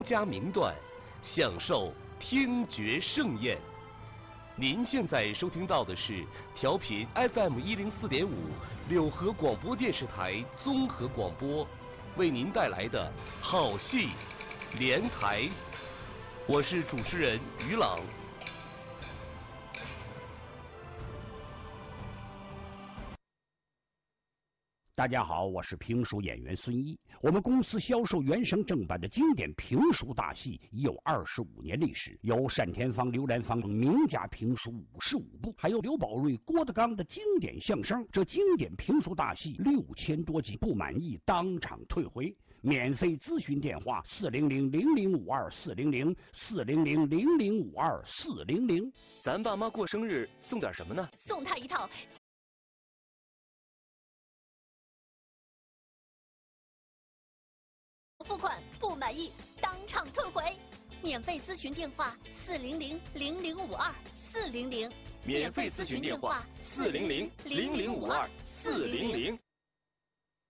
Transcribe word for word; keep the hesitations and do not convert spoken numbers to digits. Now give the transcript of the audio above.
家名段，享受听觉盛宴。您现在收听到的是调频 F M 一零四点五柳河广播电视台综合广播为您带来的好戏连台，我是主持人于朗。 大家好，我是评书演员孙一。我们公司销售原声正版的经典评书大戏已有二十五年历史，有单田芳、刘兰芳等名家评书五十五部，还有刘宝瑞、郭德纲的经典相声。这经典评书大戏六千多集，不满意当场退回。免费咨询电话：四零零零零五二四零零四零零零零五二四零零。 咱爸妈过生日送点什么呢？ 送他一套。付款不满意，当场退回。免费咨询电话：四零零零零五二四零零。 免费咨询电话：四零零零零五二四零零。